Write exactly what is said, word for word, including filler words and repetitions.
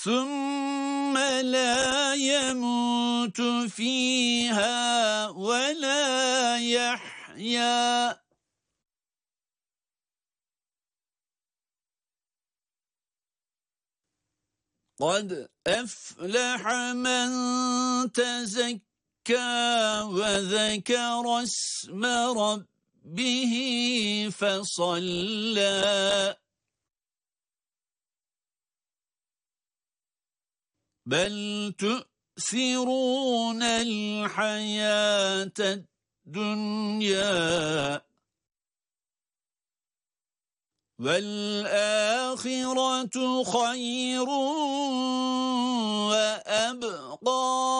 ثم لا يموت فيها ولا يحيا. قد أفلح من تزكى وذكر اسم ربه فصلى. بل تؤثرون الحياة الدنيا والآخرة خير وأبقى.